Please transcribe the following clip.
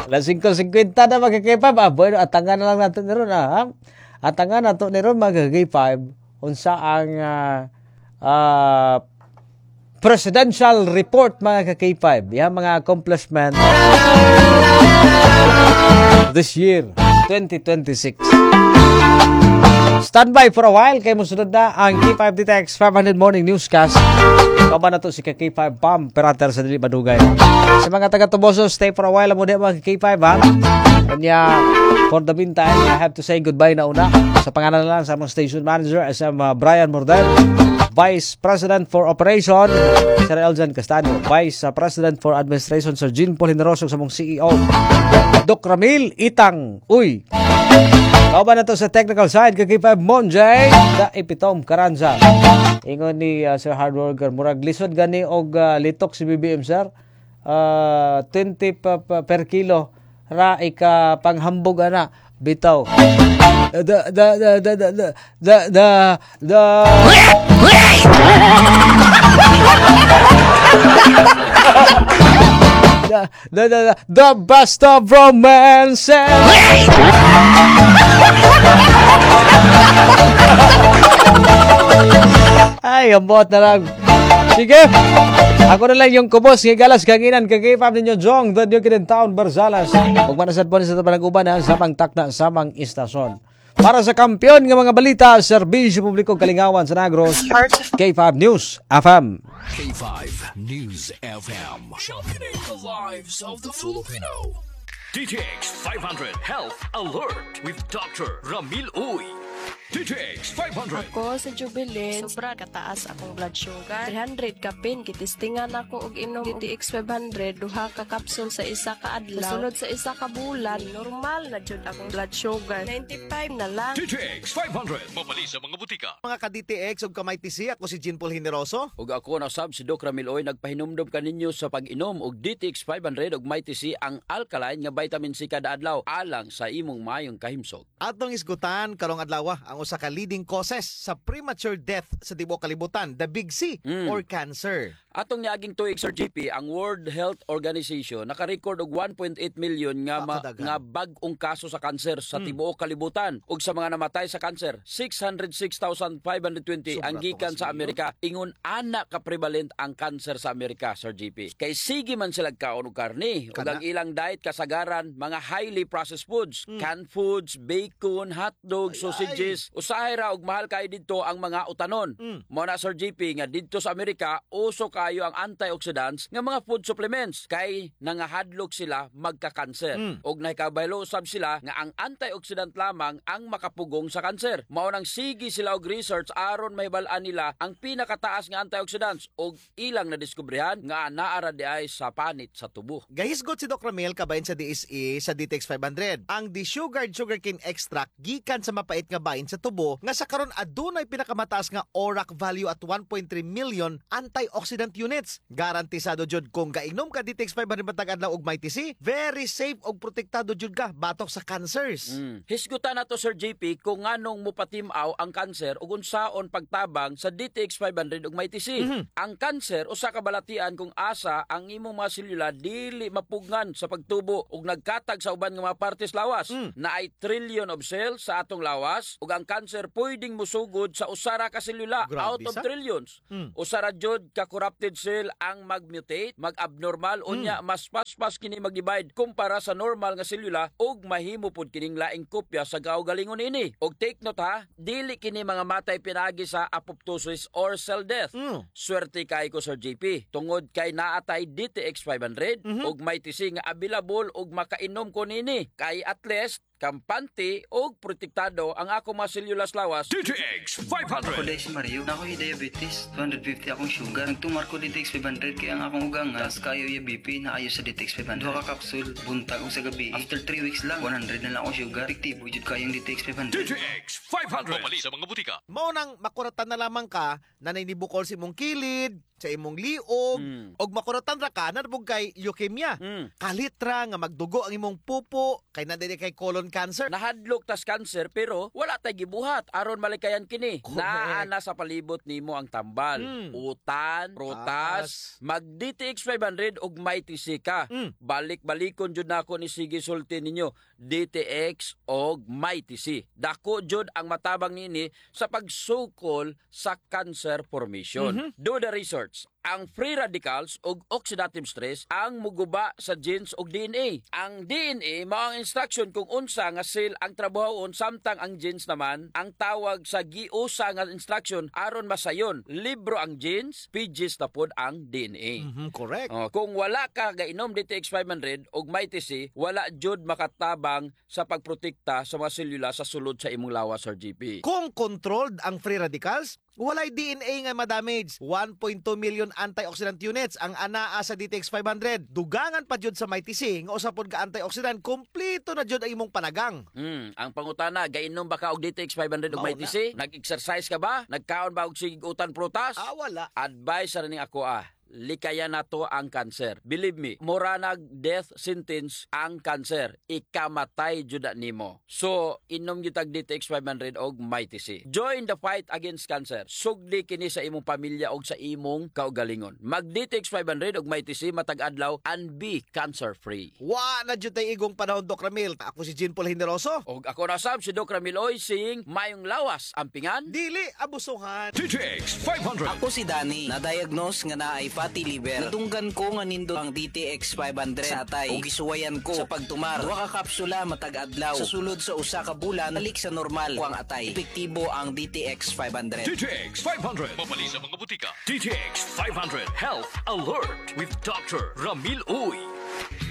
Alas 5:50 na magka-K5. Bueno, atangan na lang natin ni Ron, ha? Atangan na to ni Ron magka-K5. Unsa ang presidential report mga ka-K5. Yan mga accomplishment this year, 2026. Standby for a while kay musunod na ang K5 DTX 500 Morning Newscast. Kaba na to si K5 Pam Perater sa Dili Madugay. Sa mga taga-Tuboso, stay for a while mo din mga K5, ha? Kanya, for the meantime, I have to say goodbye na una. Sa pangalan lang sa mga station manager, SM Brian Mordel, Vice President for Operation, Sir Eljan Castaño, Vice President for Administration, Sir Jean Paul Hinerosog sa mong CEO, Doc Ramil Itang. Uy! Kauban na to sa technical side, K5 Monjay, da Ipitom Karanza. Ingon ni Sir Hardworker, murag lisod gani og litok si BBM, sir. 20 per kilo. Ra ika panghambog ana bitaw. The best of romances. Ay, ambot na lang. Sige. Ako na lang yung kubos. Galas kanginan. Kagipap ninyo, Jong. The New Kid in Town, Barzalas. Huwag manasad po sa tapanag-uban, ha. Samang takna, samang istasyon. Para sa kampiyon ng mga balita, Serbisyo Publiko Kalingawan sa Negros, K5 News FM. K5 News FM. Championing the lives of the Filipino. DTX 500 Health Alert with Dr. Ramil Uy. DTX 500. Ako sa Jubilee, sobra kataas akong blood sugar. 300 ka pin, kitistingan ako og inom DTX 500, duha ka kapsul sa isa ka adlaw. Sunod sa isa ka bulan, normal na jud akong blood sugar. 95 na lang. DTX 500. Mabali sa mga butika. Mga ka-DTX ug kamay TC, ako si Jean Paul Hineroso. Ug ako na sab si Doc Ramil Oy, nagpahinumdum kaninyo sa pag-inom og DTX 500 ug may TC ang alkaline nga vitamin C kada adlaw alang sa imong mayong kahimsog. Atong isgutan karong adlaw ang usa ka leading causes sa premature death sa tibuok kalibutan, the big C or cancer. Atong niaging tuig, Sir GP, ang World Health Organization naka-record og 1.8 million nga bag-ong kaso sa kanser sa tibuok kalibutan. Ug sa mga namatay sa kanser, 606,520 ang gikan sa Amerika. Ingon ana ka prevalent ang kanser sa Amerika, Sir GP. Kay sige man sila kaon og karne, ug ang ilang diet kasagaran mga highly processed foods, canned foods, bacon, hotdog, sausages. Usahay ra og mahal kay didto ang mga utanon. Mao na, Sir GP, nga didto sa Amerika uso kayo ang antioxidants nga mga food supplements kay nangahadlok sila magka-kanser. Og nahikabaylo usab sila nga ang antioxidant lamang ang makapugong sa kanser. Mao nang sige sila og research aron mahibal-an nila ang pinakataas nga antioxidants og ilang nadiskubrihan nga naara diay sa panit sa tubo. Gahisgot si Doc Ramil kabahin sa DSE sa DTX 500. Ang desugared sugarcane extract gikan sa mapait nga bahin sa tubo nga sa karon adunay pinakamataas nga ORAC value at 1.3 million antioxidant units. Garantisado jud kung gainom ka DTX 500 batag adlaw og may TC, very safe og protektado jud ka batok sa cancers. Hisgutan nato, Sir JP, kung nganong mupatimaw ang kanser ug unsaon pagtabang sa DTX 500 ug may TC. Ang kanser usa ka balatian kung asa ang imong mga selula dili mapugnan sa pagtubo ug nagkatag sa uban nga mga partes lawas. Naay trillion of cells sa atong lawas ug ang kanser pwedeng musugod sa usara ka selula out of trillions. Usara jud ka corrupted cell ang mag-mutate, mag-abnormal unya mas paspas kini mag-divide kumpara sa normal nga selula ug mahimo pud kining laing kopya sa kaugalingon ini. Og take note, ha, dili kini mga matay pinagi sa apoptosis or cell death. Swerte kay ko, Sir JP, tungod kay naatay DTX 500 ug may TC nga available ug makainom ko nini kay at least kampante o protektado ang ako mga selula lawas. DTX 500. Ako dahil si Mario, na ako diabetes, 250 akong sugar. Nagtumar ko DTX 500 kaya ang akong ugangas, kayo yung BP na ayos sa DTX 500. Duha ka kapsul, buntag o sa gabi. After 3 weeks lang, 100 na lang ako sugar. Tiktibo jud kayong DTX 500. DTX 500. Mabali sa mga butika. Mao nang makuratan na lamang ka na nainibukol si mong kilid, sa imong liog og makuratan ra ka na pug kay leukemia. Kalitra nga magdugo ang imong pupo kay nadili kay colon cancer. Nahadlok tas cancer pero wala tay gibuhat aron malikayan kini. Naa sa palibot nimo ang tambal, utan, prutas, mag DTX 500 ug may TC ka. Balik-balikon jud nako ni sige sulti ninyo DTX og may TC. Dako jud ang matabang nini sa pagsukol sa cancer formation. Do the research. Ang free radicals ug oxidative stress ang muguba sa genes ug DNA. Ang DNA mao ang instruction kung unsa nga cell ang trabahon samtang ang genes naman ang tawag sa giusa nga instruction aron masayon. Libro ang genes, pages na pod ang DNA. Correct. Kung wala ka gainom DTX 500 ug may TC, wala jud makatabang sa pagprotekta sa mga selula sa sulod sa imong lawas, Sir GP. Kung controlled ang free radicals, walay DNA nga madamage. 1.2 million antioxidant units ang anaa sa DTX 500. Dugangan pa jud sa may TC nga usa pod ka antioxidant, kompleto na jud ang imong panagang. Ang pangutana, gainom ba ka og DTX 500 ug may TC? Nag-exercise ka ba? Nagkaon ba og sigutan prutas? Wala. Advice ra ning ako likayan nato ang cancer. Believe me, mura nag death sentence ang cancer. Ikamatay jud nimo. So, inom gyud tag DTX 500 og may TC. Join the fight against cancer. Sugdi kini sa imong pamilya og sa imong kaugalingon. Mag DTX 500 og may TC matag adlaw and be cancer free. Wa na jud tay igong panahon, Doc Ramil. Ako si Jean Paul Generoso. Og ako na sab si Doc Ramil Oy sing mayong lawas ampingan. Dili abusuhan. DTX 500. Ako si Danny, na-diagnose nga naay fatty liver. Natunggan ko nga nindo ang DTX 500 sa atay. O gisuwayan ko sa pagtumar. 2 ka kapsula matag adlaw. Sa sulod sa usa ka bulan, balik sa normal ko ang atay. Epektibo ang DTX 500. DTX 500. Mabali sa mga butika. DTX 500 Health Alert with Dr. Ramil Uy.